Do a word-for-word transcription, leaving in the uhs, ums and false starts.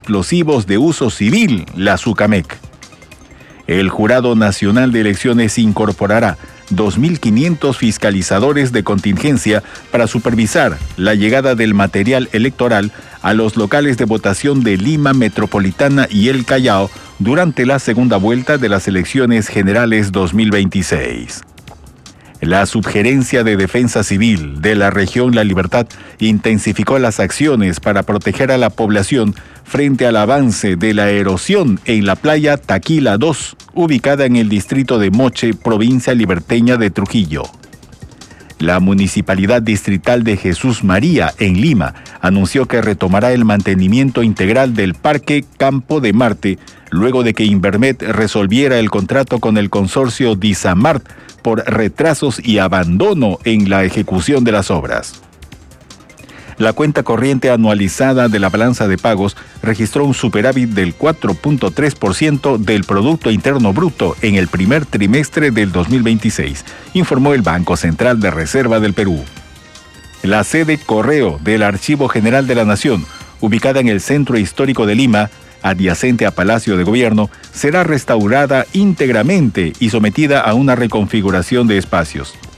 explosivos de uso civil, la SUCAMEC. El Jurado Nacional de Elecciones incorporará dos mil quinientos fiscalizadores de contingencia para supervisar la llegada del material electoral a los locales de votación de Lima Metropolitana y El Callao durante la segunda vuelta de las elecciones generales dos mil veintiséis. La Subgerencia de Defensa Civil de la región La Libertad intensificó las acciones para proteger a la población frente al avance de la erosión en la playa Taquila dos, ubicada en el distrito de Moche, provincia liberteña de Trujillo. La Municipalidad Distrital de Jesús María, en Lima, anunció que retomará el mantenimiento integral del Parque Campo de Marte, luego de que Invermet resolviera el contrato con el consorcio Disamart por retrasos y abandono en la ejecución de las obras. La cuenta corriente anualizada de la balanza de pagos registró un superávit del cuatro punto tres por ciento del Producto Interno Bruto en el primer trimestre del dos mil veintiséis, informó el Banco Central de Reserva del Perú. La sede Correo del Archivo General de la Nación, ubicada en el Centro Histórico de Lima, adyacente a Palacio de Gobierno, será restaurada íntegramente y sometida a una reconfiguración de espacios.